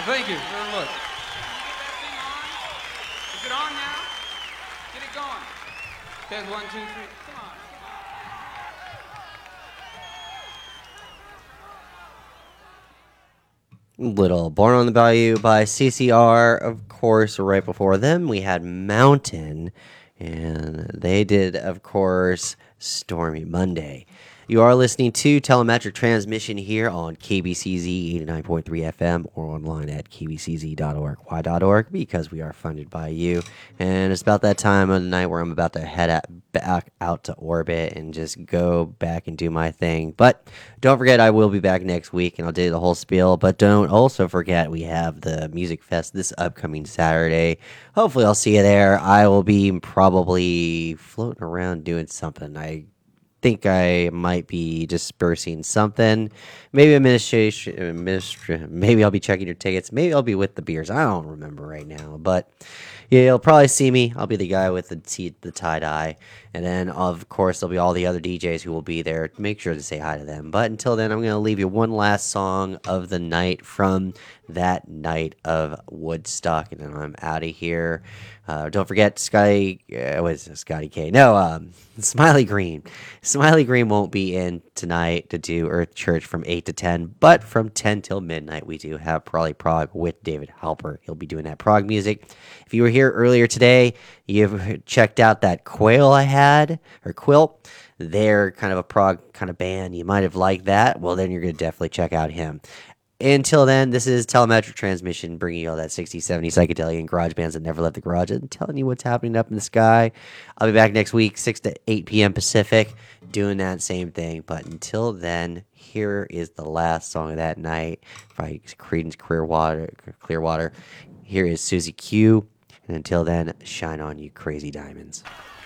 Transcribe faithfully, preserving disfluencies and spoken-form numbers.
Yeah, thank you very much. Can you get that thing on? Is it on now? Get it going. Test one, two, three. Come on. Little Born on the Bayou by C C R. Of course, right before them, we had Mountain, and they did, of course, Stormy Monday. You are listening to Telemetric Transmission here on K B C Z eighty-nine point three F M or online at k b c z dot org. Why dot .org? Because we are funded by you. And it's about that time of the night where I'm about to head out, back out to orbit and just go back and do my thing. But don't forget, I will be back next week and I'll do the whole spiel. But don't also forget, we have the Music Fest this upcoming Saturday. Hopefully, I'll see you there. I will be probably floating around doing something. I think I might be dispersing something. Maybe administration, administra- maybe I'll be checking your tickets. Maybe I'll be with the beers. I don't remember right now, but yeah, you'll probably see me. I'll be the guy with the t- the tie dye, and then of course there'll be all the other D Js who will be there. Make sure to say hi to them. But until then, I'm gonna leave you one last song of the night from that night of Woodstock, and then I'm out of here. Uh, don't forget, Scotty. Uh, what is it, Scotty K? No, um, Smiley Green. Smiley Green won't be in tonight to do Earth Church from eight to ten, but from ten till midnight, we do have Probably Prog with David Halper. He'll be doing that prog music. If you were here earlier today, you've checked out that Quail I had, or Quill. They're kind of a prog kind of band. You might have liked that. Well, then you're going to definitely check out him. Until then, this is Telemetric Transmission, bringing you all that sixties, seventies psychedelia and garage bands that never left the garage and telling you what's happening up in the sky. I'll be back next week, six to eight p.m. Pacific, doing that same thing. But until then, here is the last song of that night by Creedence Clearwater. Clearwater. Here is Susie Q. And until then, shine on, you crazy diamonds.